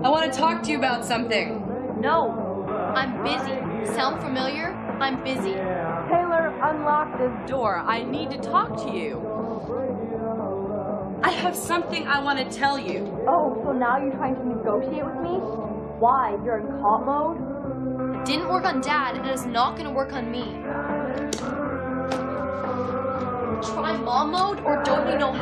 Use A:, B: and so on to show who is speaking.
A: I want to talk to you about something.
B: No, I'm busy. Sound familiar? I'm busy.
C: Taylor, unlock this
A: Door, I need to talk to you. I have something I want to tell you.
C: Oh, so now you're trying to negotiate with me? Why? You're in cop mode?
B: It didn't work on Dad, and it's not gonna work on me. Try mom mode, or don't you know